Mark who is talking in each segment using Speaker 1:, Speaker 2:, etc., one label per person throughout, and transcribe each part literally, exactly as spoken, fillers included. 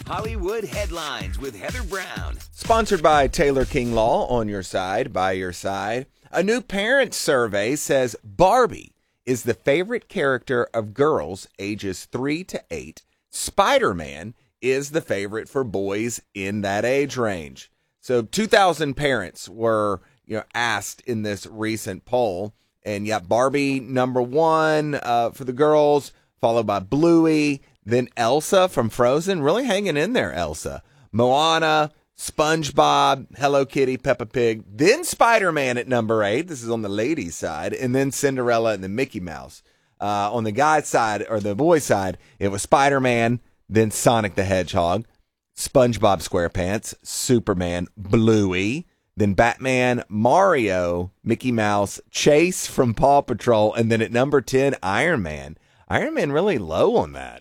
Speaker 1: Hollywood Headlines with Heather Brown.
Speaker 2: Sponsored by Taylor King Law, on your side, by your side. A new parent survey says Barbie is the favorite character of girls ages three to eight. Spider-Man is the favorite for boys in that age range. So two thousand parents were, you know, asked in this recent poll. And yeah, Barbie number one uh, for the girls, followed by Bluey, then Elsa from Frozen, really hanging in there, Elsa. Moana, SpongeBob, Hello Kitty, Peppa Pig, then Spider-Man at number eight. This is on the ladies' side, and then Cinderella and then Mickey Mouse. Uh, on the guy's side, or the boys' side, it was Spider-Man, then Sonic the Hedgehog, SpongeBob SquarePants, Superman, Bluey, then Batman, Mario, Mickey Mouse, Chase from Paw Patrol, and then at number ten, Iron Man. Iron Man really low on that.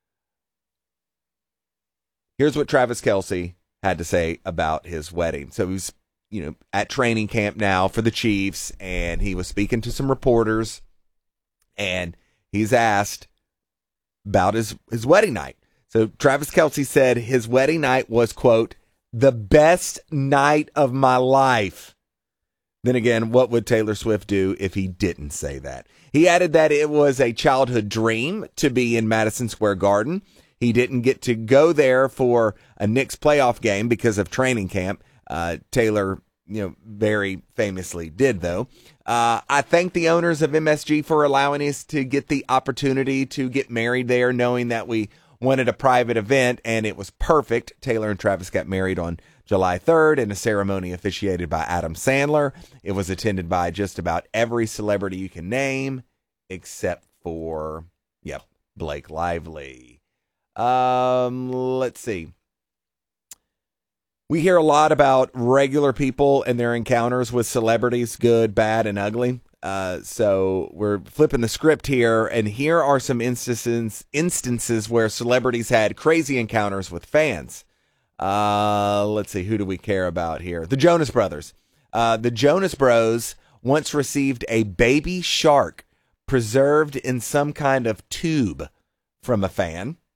Speaker 2: Here's what Travis Kelce had to say about his wedding. So he's, you know, at training camp now for the Chiefs, and he was speaking to some reporters, and he's asked about his, his wedding night. So Travis Kelce said his wedding night was, quote, the best night of my life. Then again, what would Taylor Swift do if he didn't say that? He added that it was a childhood dream to be in Madison Square Garden. He didn't get to go there for a Knicks playoff game because of training camp. Uh, Taylor, you know, very famously did, though. Uh, I thank the owners of M S G for allowing us to get the opportunity to get married there, knowing that we wanted a private event, and it was perfect. Taylor and Travis got married on July third in a ceremony officiated by Adam Sandler. It was attended by just about every celebrity you can name, except for, yep, Blake Lively. Um, let's see. We hear a lot about regular people and their encounters with celebrities, good, bad, and ugly. Uh, so we're flipping the script here, and here are some instances instances where celebrities had crazy encounters with fans. Uh, let's see, who do we care about here? The Jonas Brothers. Uh, the Jonas Bros once received a baby shark preserved in some kind of tube from a fan.